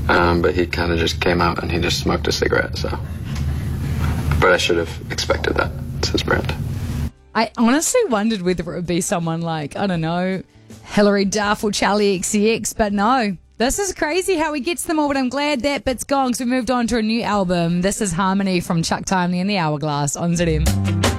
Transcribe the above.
but he kind of just came out and he just smoked a cigarette. So, but I should have expected that. It's his brand. I honestly wondered whether it would be someone like, I don't know, Hilary Duff or Charlie XCX, but no. This is crazy how he gets them all, but I'm glad that bit's gone because we moved on to a new album. This is Harmony from Chuck Timely and the Hourglass on ZM.